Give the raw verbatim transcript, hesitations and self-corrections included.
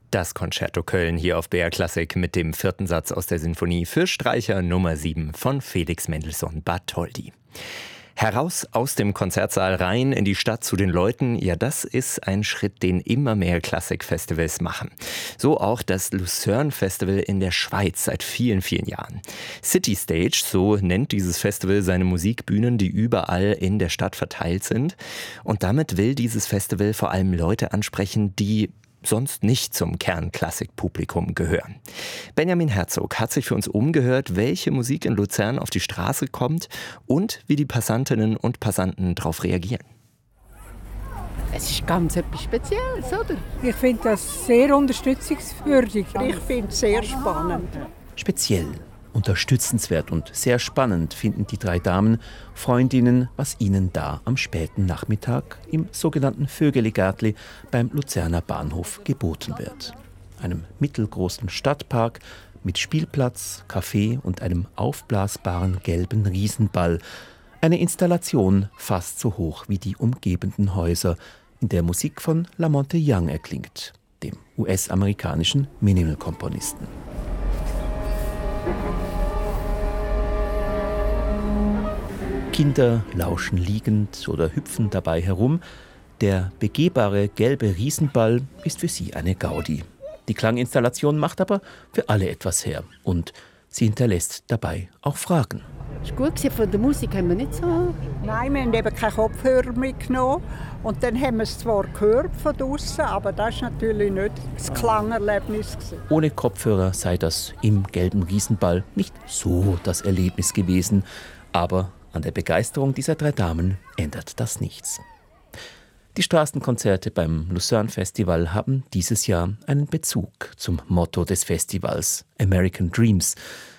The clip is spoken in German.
Das Concerto Köln hier auf B R Klassik mit dem vierten Satz aus der Sinfonie für Streicher Nummer sieben von Felix Mendelssohn Bartholdy. Heraus aus dem Konzertsaal rein in die Stadt zu den Leuten, ja, das ist ein Schritt, den immer mehr Klassikfestivals machen. So auch das Lucerne Festival in der Schweiz seit vielen, vielen Jahren. City Stage, so nennt dieses Festival seine Musikbühnen, die überall in der Stadt verteilt sind. Und damit will dieses Festival vor allem Leute ansprechen, die sonst nicht zum Kernklassikpublikum gehören. Benjamin Herzog hat sich für uns umgehört, welche Musik in Luzern auf die Straße kommt und wie die Passantinnen und Passanten darauf reagieren. Es ist ganz etwas Spezielles, oder? Ich finde das sehr unterstützungswürdig. Ich finde es sehr spannend. Speziell, unterstützenswert und sehr spannend finden die drei Damen, Freundinnen, was ihnen da am späten Nachmittag im sogenannten Vögeli-Gärtli beim Luzerner Bahnhof geboten wird. Einem mittelgroßen Stadtpark mit Spielplatz, Café und einem aufblasbaren gelben Riesenball. Eine Installation fast so hoch wie die umgebenden Häuser, in der Musik von Lamonte Young erklingt, dem U S-amerikanischen Minimal-Komponisten. Kinder lauschen liegend oder hüpfen dabei herum. Der begehbare gelbe Riesenball ist für sie eine Gaudi. Die Klanginstallation macht aber für alle etwas her und sie hinterlässt dabei auch Fragen. Ist gut gewesen, von der Musik haben wir nicht so... Nein, wir haben eben keine Kopfhörer mitgenommen. Und dann haben wir es zwar gehört von draussen, aber das war natürlich nicht das Klangerlebnis gewesen. Ohne Kopfhörer sei das im gelben Riesenball nicht so das Erlebnis gewesen. Aber an der Begeisterung dieser drei Damen ändert das nichts. Die Straßenkonzerte beim Lucerne Festival haben dieses Jahr einen Bezug zum Motto des Festivals, American Dreams.